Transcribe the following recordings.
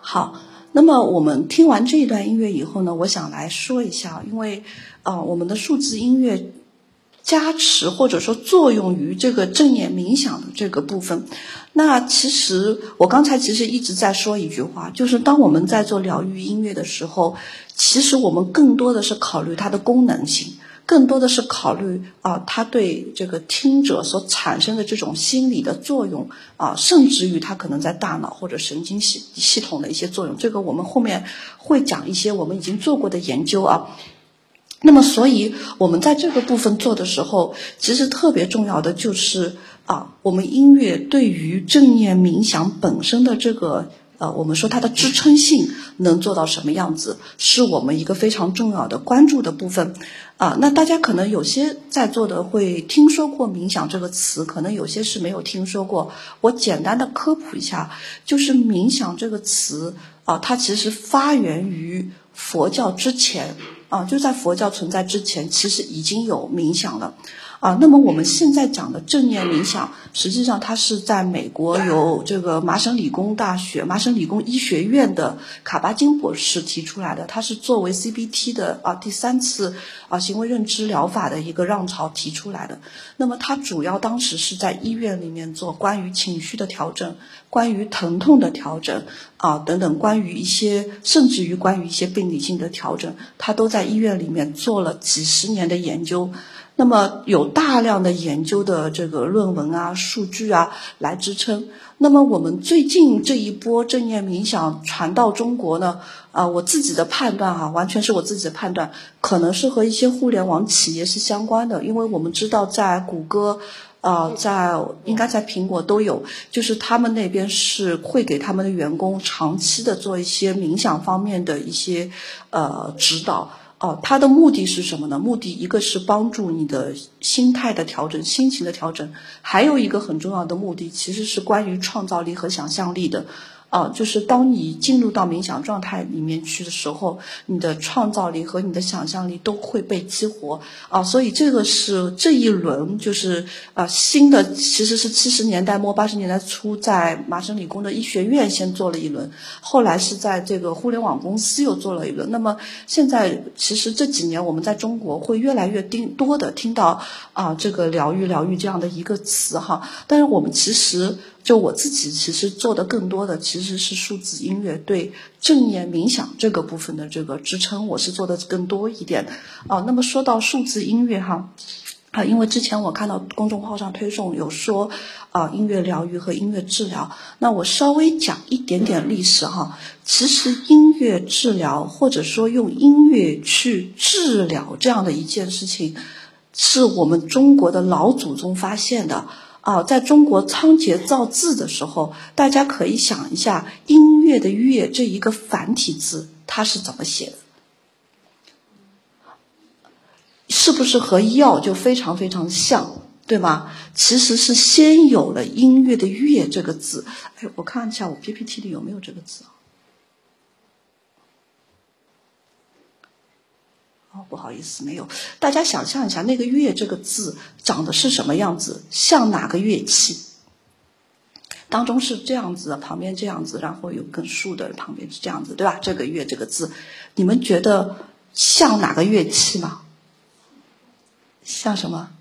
好，那么我们听完这一段音乐以后呢，我想来说一下，因为我们的数字音乐加持或者说作用于这个正念冥想的这个部分。那其实我刚才一直在说一句话，就是当我们在做疗愈音乐的时候，其实我们更多的是考虑它的功能性，更多的是考虑它对这个听者所产生的这种心理的作用甚至于它可能在大脑或者神经系统的一些作用。这个我们后面会讲一些我们已经做过的研究那么所以我们在这个部分做的时候，其实特别重要的就是我们音乐对于正念冥想本身的这个我们说它的支撑性能做到什么样子，是我们一个非常重要的关注的部分那大家可能有些在座的会听说过冥想这个词，可能有些是没有听说过。我简单的科普一下，就是冥想这个词它其实发源于佛教之前就在佛教存在之前，其实已经有冥想了那么我们现在讲的正念冥想，实际上它是在美国由这个麻省理工医学院的卡巴金博士提出来的，它是作为 CBT 的第3次行为认知疗法的一个浪潮提出来的。那么它主要当时是在医院里面做关于情绪的调整，关于疼痛的调整等等，甚至于关于一些病理性的调整，它都在医院里面做了几十年的研究。那么有大量的研究的这个论文数据来支撑。那么我们最近这一波正念冥想传到中国呢我自己的判断完全是我自己的判断，可能是和一些互联网企业是相关的。因为我们知道在谷歌应该在苹果都有，就是他们那边是会给他们的员工长期的做一些冥想方面的一些指导它的目的是什么呢？目的一个是帮助你的心态的调整，心情的调整，还有一个很重要的目的其实是关于创造力和想象力的就是当你进入到冥想状态里面去的时候，你的创造力和你的想象力都会被激活所以这个是这一轮就是新的，其实是70年代末80年代初在麻省理工的医学院先做了一轮，后来是在这个互联网公司又做了一轮。那么现在其实这几年我们在中国会越来越多的听到这个疗愈这样的一个词但是我们其实我自己其实做的更多的其实是数字音乐对正念冥想这个部分的这个支撑，我是做的更多一点那么说到数字音乐因为之前我看到公众号上推送有说音乐疗愈和音乐治疗，那我稍微讲一点点历史其实音乐治疗或者说用音乐去治疗这样的一件事情，是我们中国的老祖宗发现的在中国仓颉造字的时候，大家可以想一下音乐的乐这一个繁体字它是怎么写的，是不是和药就非常非常像，对吗？其实是先有了音乐的乐这个字。我看一下我 PPT 里有没有这个字不好意思，没有。大家想象一下那个乐这个字长得是什么样子，像哪个乐器？当中是这样子的，旁边这样子，然后有根竖的，旁边是这样子，对吧？这个乐这个字，你们觉得像哪个乐器吗？像什么？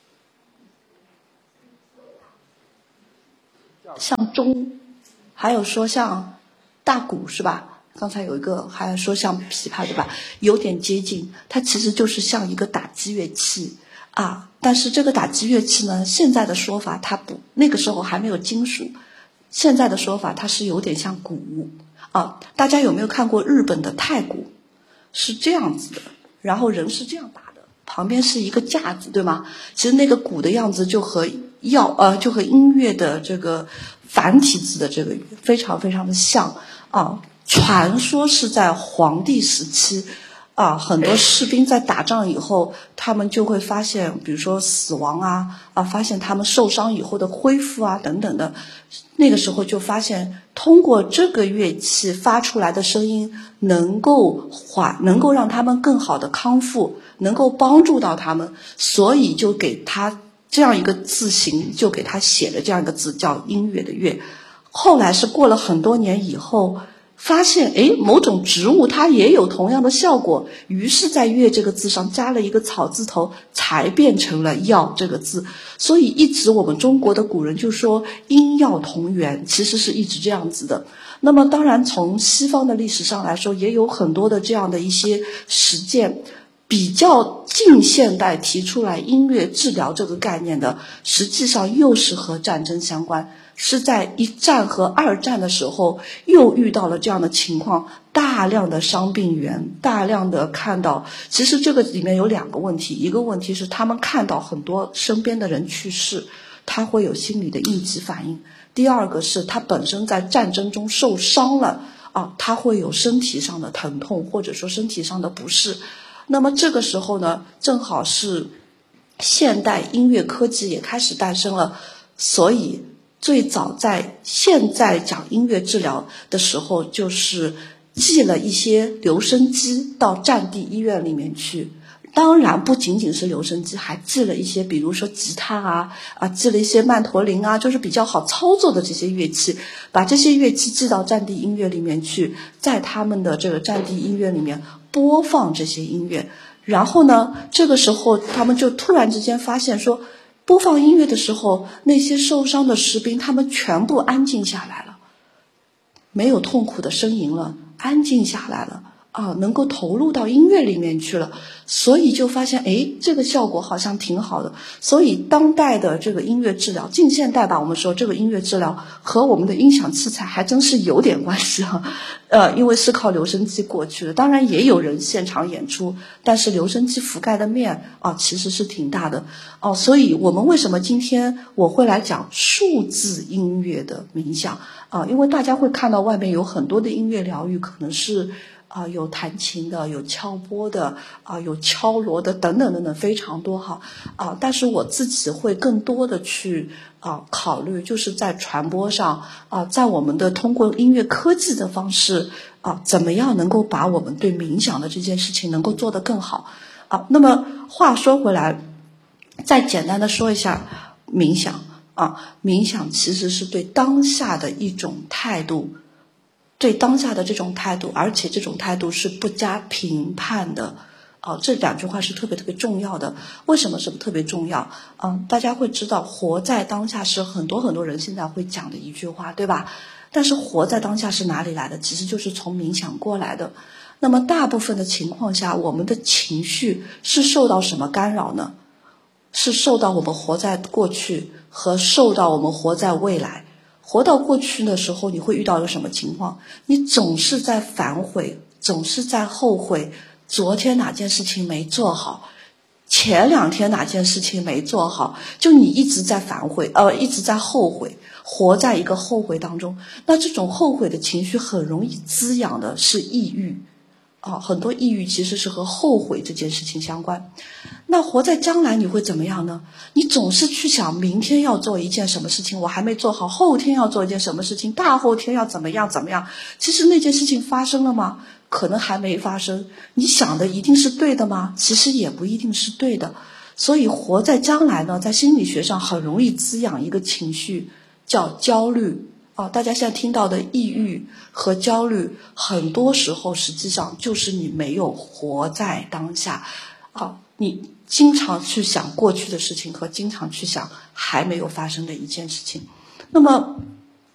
像钟，还有说像大鼓是吧？刚才有一个还说像琵琶对吧？有点接近，它其实就是像一个打击乐器但是这个打击乐器呢，现在的说法它不，那个时候还没有金属，现在的说法它是有点像鼓大家有没有看过日本的太鼓？是这样子的，然后人是这样打的，旁边是一个架子，对吗？其实那个鼓的样子就和音乐的这个繁体字的这个非常非常的像传说是在黄帝时期很多士兵在打仗以后，他们就会发现比如说死亡发现他们受伤以后的恢复等等的，那个时候就发现通过这个乐器发出来的声音能够让他们更好的康复，能够帮助到他们，所以就给他这样一个字形，就给他写了这样一个字叫音乐的乐。后来是过了很多年以后发现某种植物它也有同样的效果，于是在乐这个字上加了一个草字头，才变成了药这个字。所以一直我们中国的古人就说阴药同源，其实是一直这样子的。那么当然从西方的历史上来说，也有很多的这样的一些实践，比较近现代提出来音乐治疗这个概念的，实际上又是和战争相关，是在一战和二战的时候又遇到了这样的情况，大量的伤病员，大量的看到，其实这个里面有两个问题，一个问题是他们看到很多身边的人去世，他会有心理的应激反应，第二个是他本身在战争中受伤了他会有身体上的疼痛，或者说身体上的不适。那么这个时候呢，正好是现代音乐科技也开始诞生了，所以最早在现在讲音乐治疗的时候，就是寄了一些留声机到战地医院里面去。当然不仅仅是留声机，还寄了一些比如说吉他寄了一些曼陀林就是比较好操作的这些乐器，把这些乐器寄到战地音乐里面去，在他们的这个战地医院里面播放这些音乐。然后呢，这个时候他们就突然之间发现说，播放音乐的时候，那些受伤的士兵他们全部安静下来了，没有痛苦的呻吟了，安静下来了能够投入到音乐里面去了，所以就发现这个效果好像挺好的。所以当代的这个音乐治疗，近现代吧，我们说这个音乐治疗和我们的音响器材还真是有点关系因为是靠留声机过去的，当然也有人现场演出，但是留声机覆盖的面其实是挺大的所以我们为什么今天我会来讲数字音乐的冥想因为大家会看到外面有很多的音乐疗愈，可能是有弹琴的，有敲拨的有敲锣的等等等等，非常多但是我自己会更多的去考虑，就是在传播上在我们的通过音乐科技的方式怎么样能够把我们对冥想的这件事情能够做得更好那么话说回来，再简单的说一下冥想冥想其实是对当下的一种态度，对当下的这种态度，而且这种态度是不加评判的这两句话是特别特别重要的。为什么是特别重要大家会知道活在当下是很多很多人现在会讲的一句话，对吧？但是活在当下是哪里来的？其实就是从冥想过来的。那么大部分的情况下，我们的情绪是受到什么干扰呢？是受到我们活在过去和受到我们活在未来。活到过去的时候，你会遇到一个什么情况？你总是在反悔，总是在后悔，昨天哪件事情没做好，前两天哪件事情没做好，就你一直在反悔一直在后悔，活在一个后悔当中。那这种后悔的情绪很容易滋养的是抑郁很多抑郁其实是和后悔这件事情相关。那活在将来你会怎么样呢？你总是去想明天要做一件什么事情，我还没做好，后天要做一件什么事情，大后天要怎么样怎么样。其实那件事情发生了吗？可能还没发生。你想的一定是对的吗？其实也不一定是对的。所以活在将来呢，在心理学上很容易滋养一个情绪，叫焦虑大家现在听到的抑郁和焦虑，很多时候实际上就是你没有活在当下你经常去想过去的事情和经常去想还没有发生的一件事情。那么